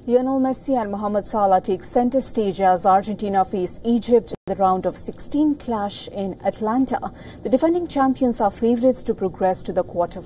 Lionel Messi and Mohamed Salah take centre stage as Argentina face Egypt in the round of 16 clash in Atlanta. The defending champions are favourites to progress to the quarter